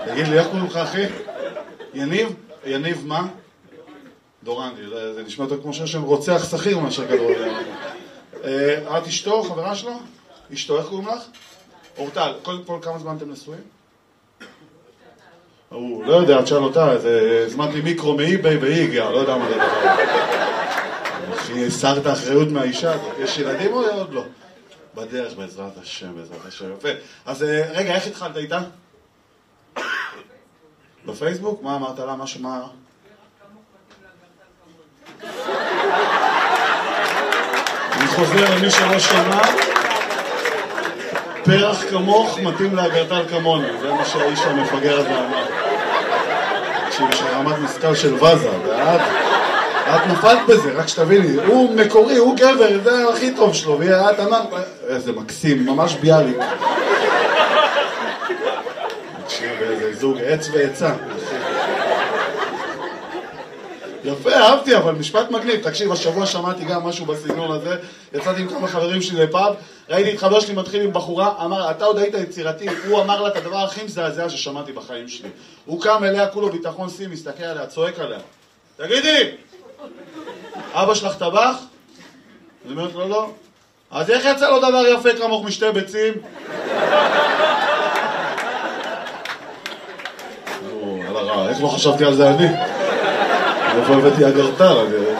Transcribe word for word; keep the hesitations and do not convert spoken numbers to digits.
תגיד לי, איך קוראים לך, אחי? יניב? יניב מה? דורנדי, זה נשמע יותר כמו שם רוצח שכיר מאשר כדורגל. את אשתו, חברה שלו? אשתו, איך קוראים לך? אורטל, קודם כל כמה זמן אתם נשואים? הוא לא יודע, תשאל אותה, הזמנתי מיקרו מאי-ביי והיא הגיעה, לא יודע מה זה דבר. אחי, שרת האחריות מהאישה הזאת. יש ילדים או עוד לא? בדרך, בעזרת השם, בעזרת השם. יפה. אז רגע, איך התחלת איתה? בפייסבוק? מה אמרת לה? משהו מה... אני חוזר למי שלא שמע, פרח כמוך מתאים לאגרטל כמוני, זה מה שהאיש המפגר הזה אמר. תקשיב, יש רמת משכל של וזה, ואת את נפלת בזה, רק שתביני, הוא מקורי, הוא גבר, זה הכי טוב שלו, ואת אמרת, איזה מקסים, ממש ביאליק. תקשיב, איזה זוג עץ ועצה. יפה, אהבתי, אבל משפט מגניב. תקשיב, השבוע שמעתי גם משהו בסגנון הזה, יצאתי עם כמה חברים שלי לפאב, ראיתי את חבר שלי מתחיל עם בחורה, אמר, אתה עוד היית יצירתי, הוא אמר לה את הדבר הכי מזעזע ששמעתי בחיים שלי. הוא קם אליה, כולו ביטחון סי, מסתכל עליה, צועק עליה. תגידי, אבא שלך טבח? אני אומרת לו, לא. אז איך יצא לו דבר יפה כמוך משתי ביצים? על הרע, איך לא חשבתי על זה אני? איפה הבאתי אגרטל?